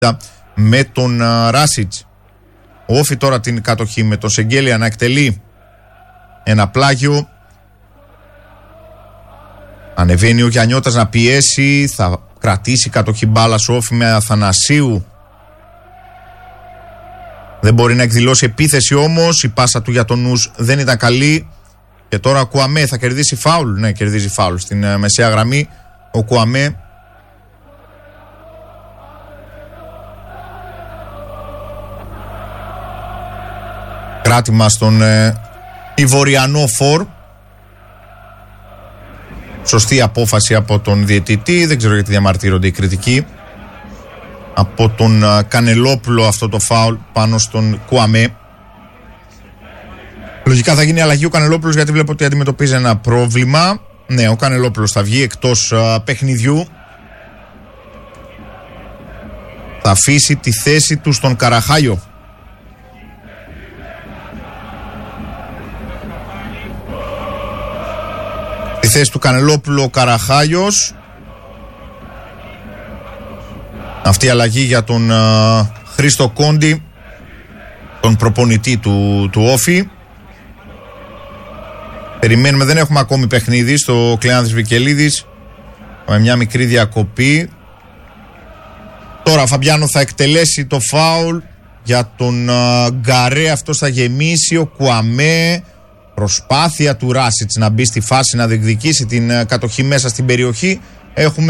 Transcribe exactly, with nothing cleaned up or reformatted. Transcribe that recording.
με τον Ράσιτς. Ο Όφι τώρα την κατοχή με τον Σεγγέλια να εκτελεί ένα πλάγιο. Ανεβαίνει ο Γιαννιώτας να πιέσει, θα κρατήσει κατοχή μπάλας ο Όφι με Αθανασίου. Δεν μπορεί να εκδηλώσει επίθεση όμως, η πάσα του για τον Νους δεν ήταν καλή. Και τώρα ο Κουαμέ θα κερδίσει φάουλ. Ναι, κερδίζει φάουλ στην uh, μεσαία γραμμή. Ο Κουαμέ. Κράτημα στον uh, Ιβοριανό Φορ. Σωστή απόφαση από τον διαιτητή. Δεν ξέρω γιατί διαμαρτύρονται οι κριτικοί. Από τον uh, Κανελόπουλο αυτό το φάουλ πάνω στον Κουαμέ. Λογικά θα γίνει αλλαγή ο Κανελόπουλος, γιατί βλέπω ότι αντιμετωπίζει ένα πρόβλημα. Ναι, ο Κανελόπουλος θα βγει εκτός α, παιχνιδιού. Θα αφήσει τη θέση του στον Καραχάγιο. Τη θέση του Κανελόπουλου ο Καραχάγιος. Αυτή η αλλαγή για τον α, Χρήστο Κόντι, τον προπονητή του, του Όφι. Περιμένουμε, δεν έχουμε ακόμη παιχνίδι στο Κλεάνθης Βικελίδης, με μια μικρή διακοπή. Τώρα Φαμπιάνο θα εκτελέσει το φάουλ για τον uh, Γκαρέ, αυτός θα γεμίσει. Ο Κουαμέ, προσπάθεια του Ράσιτς να μπει στη φάση να διεκδικήσει την uh, κατοχή μέσα στην περιοχή. Έχουμε